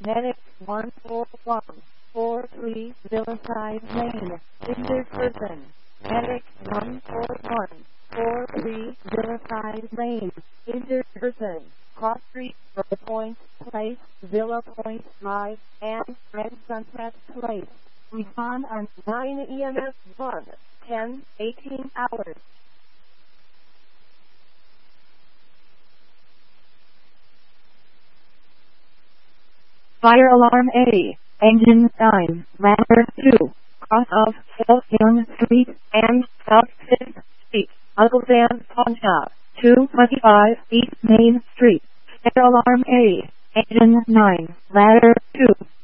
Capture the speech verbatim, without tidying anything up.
Medic one four one four three Riverside Lane. Injured person. Medic one four one four three Riverside Lane. Injured person. Cross Street, Villa Point Place, Villa Point Drive, and Red Sunset Place. Respond on nine E M S one, ten, eighteen hours. Fire alarm A. Engine nine, ladder two. Cross of South Young Street and South fifth Street. Uncle Sam's Pawn Shop. two twenty-five East Main Street. Fire alarm A. Engine nine, ladder two.